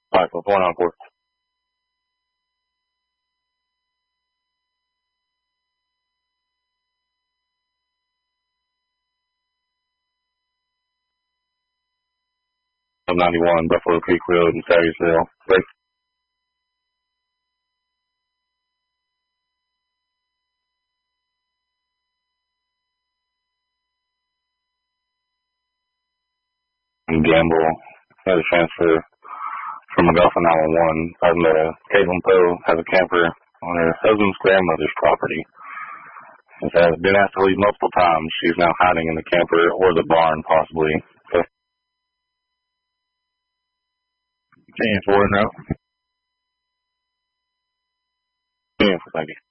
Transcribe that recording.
All right, what's going on, for? Of 91, Buffalo Creek Road in Savageville. Right. And Gamble had a transfer from McGuffin Island 1. Caitlin Poe has a camper on her husband's grandmother's property. She has been asked to leave multiple times. She's now hiding in the camper or the barn, possibly. So, 10-4 now. 10-4, thank you.